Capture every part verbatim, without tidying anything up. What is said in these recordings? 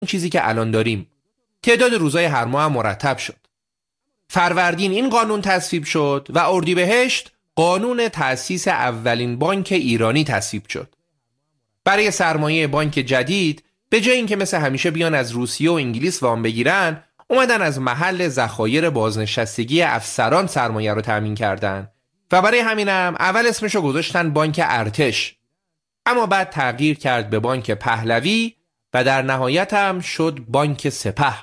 این چیزی که الان داریم. تعداد روزهای هر ماه هم مرتب شد. فروردین این قانون تصویب شد و اردیبهشت قانون تأسیس اولین بانک ایرانی تصویب شد. برای سرمایه بانک جدید به جای اینکه مثل همیشه بیان از روسیه و انگلیس وام بگیرن، اومدن از محل ذخایر بازنشستگی افسران سرمایه رو تامین کردن و برای همینم اول اسمشو گذاشتن بانک ارتش، اما بعد تغییر کرد به بانک پهلوی و در نهایت هم شد بانک سپه.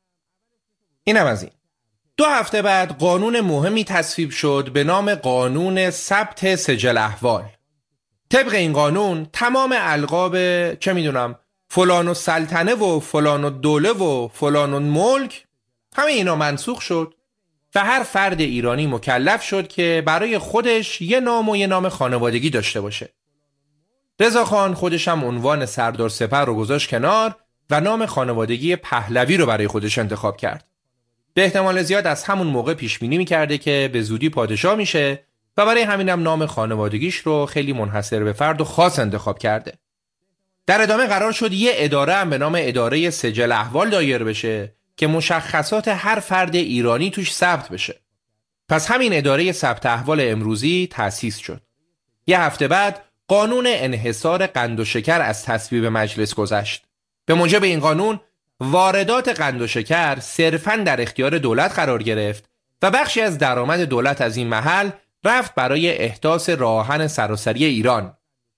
اینم از این. دو هفته بعد قانون مهمی تصویب شد به نام قانون ثبت سجل احوال. طبق این قانون تمام القاب چه میدونم فلان و سلطنه و فلان و دوله و فلان و ملک همه اینا منسوخ شد و هر فرد ایرانی مکلف شد که برای خودش یه نام و یه نام خانوادگی داشته باشه. رضاخان خودش هم عنوان سردار سپه رو گذاشت کنار و نام خانوادگی پهلوی رو برای خودش انتخاب کرد. به احتمال زیاد از همون موقع پیش بینی می‌کرده که به زودی پادشاه میشه و برای همینم نام خانوادگیش رو خیلی منحصر به فرد و خاص انتخاب کرده. در ادامه قرار شد یه اداره هم به نام اداره سجل احوال دایر بشه که مشخصات هر فرد ایرانی توش ثبت بشه. پس همین اداره ثبت احوال امروزی تأسیس شد. یه هفته بعد قانون انحصار قند و شکر از تصویب مجلس گذشت. به موجب این قانون واردات قند و شکر صرفاً در اختیار دولت قرار گرفت و بخشی از درآمد دولت از این محل رفت برای احداث راه آهن سراسری ایران.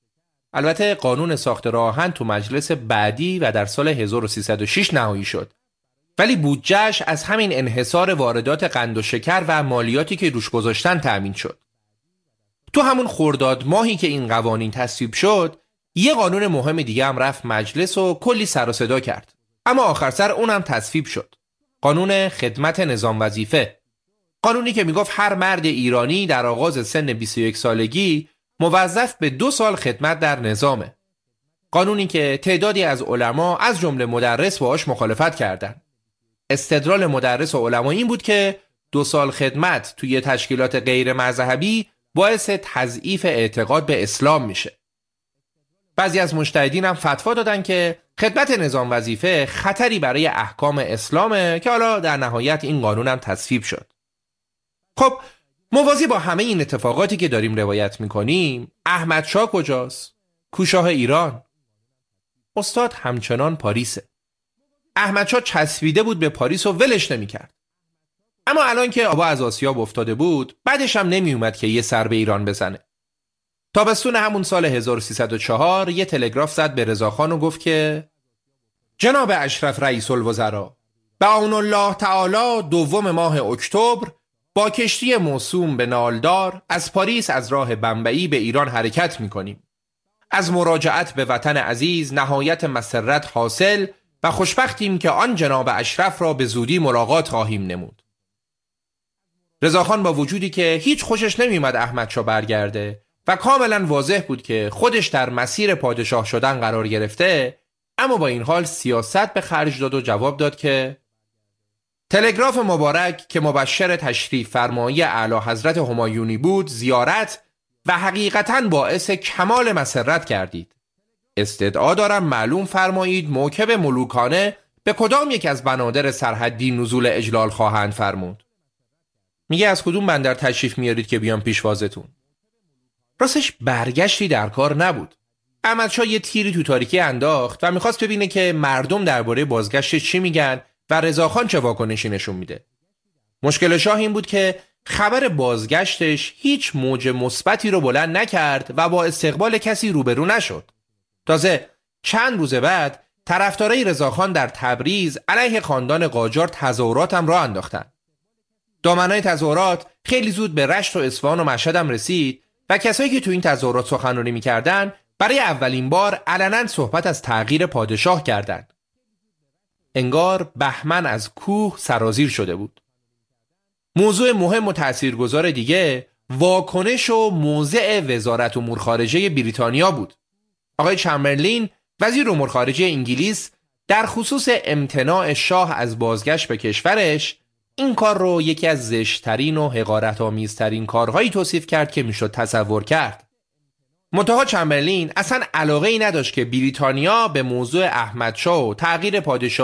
البته قانون ساخت راه آهن تو مجلس بعدی و در سال هزار و سیصد و شش نهایی شد، ولی بودجه‌اش از همین انحصار واردات قند و شکر و مالیاتی که روش گذاشتن تأمین شد. تو همون خرداد ماهی که این قوانین تصویب شد، یه قانون مهم دیگه هم رفت مجلس و کلی سر و صدا کرد، اما آخر سر اونم تصویب شد. قانون خدمت نظام وظیفه، قانونی که میگفت هر مرد ایرانی در آغاز سن بیست و یک سالگی موظف به دو سال خدمت در نظامه. قانونی که تعدادی از علما از جمله مدرس باهاش مخالفت کردند. استدلال مدرس و علما این بود که دو سال خدمت توی تشکیلات غیر مذهبی باعث تضعیف اعتقاد به اسلام میشه. بعضی از مجتهدین هم فتوا دادن که خدمت نظام وظیفه خطری برای احکام اسلامه که حالا در نهایت این قانون هم تصویب شد. خب موازی با همه این اتفاقاتی که داریم روایت میکنیم، احمد شاه کجاست؟ کوشاه ایران؟ استاد همچنان پاریسه. احمد شاه چسبیده بود به پاریس و ولش نمیکرد. اما الان که آبا از آسیاب افتاده بود، بعدش هم نمی اومد که یه سر به ایران بزنه. تابستون همون سال هزار و سیصد و چهار یه تلگراف زد به رضاخان و گفت که جناب اشرف رئیس الوزراء، بعون الله تعالی دوم ماه اکتبر با کشتی موسوم به نالدار از پاریس از راه بمبئی به ایران حرکت می‌کنیم. از مراجعت به وطن عزیز نهایت مسرت حاصل و خوشبختیم که آن جناب اشرف را به زودی ملاقات خواهیم نمود. رضاخان با وجودی که هیچ خوشش نمی‌اومد احمد شاه برگرده و کاملا واضح بود که خودش در مسیر پادشاه شدن قرار گرفته، اما با این حال سیاست به خرج داد و جواب داد که تلگراف مبارک که مبشر تشریف فرمایی اعلی حضرت همایونی بود زیارت و حقیقتاً باعث کمال مسرت کردید. استدعا دارم معلوم فرمایید موکب ملوکانه به کدام یک از بنادر سرحدی نزول اجلال خواهند فرمود. میگه از کدوم بندر تشریف میارید که بیام پیشوازتون؟ راستش برگشتی در کار نبود. احمد شاه یه تیری تو تاریکی انداخت و میخواست ببینه که مردم درباره بازگشت چی میگن و رضاخان چه واکنشی نشون میده. مشکل شاه این بود که خبر بازگشتش هیچ موج مثبتی رو بلند نکرد و با استقبال کسی روبرو نشد. تازه چند روز بعد طرفدارای رضاخان در تبریز علیه خاندان قاجار تظاهرات هم راه انداختن. دامنای تظاهرات خیلی زود به رشت و اصفهان و مشهد هم رسید و کسایی که تو این تظاهرات سخنرانی می‌کردن برای اولین بار علنا صحبت از تغییر پادشاه کردند. انگار بهمن از کوه سرازیر شده بود. موضوع مهم و تاثیرگذار دیگه واکنش و موضع وزارت امور خارجه بریتانیا بود. آقای چمبرلین وزیر امور خارجه انگلیس در خصوص امتناع شاه از بازگشت به کشورش این کار رو یکی از زشت‌ترین و حقارت‌آمیزترین کارهایی توصیف کرد که میشد تصور کرد. منتها چمبرلین اصلا علاقه ای نداشت که بریتانیا به موضوع احمدشاه و تغییر پادشاهی